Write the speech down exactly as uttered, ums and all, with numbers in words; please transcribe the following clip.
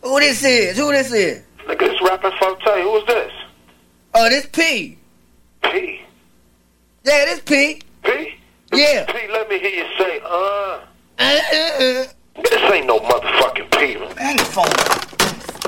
Who this is? Who this is? Nigga, this rapping Forte. Who is this? Oh, this P. P. Yeah, this P. P? Yeah. P, let me hear you say, uh. Uh, uh, uh. This ain't no motherfucking P, man. Hang the phone up.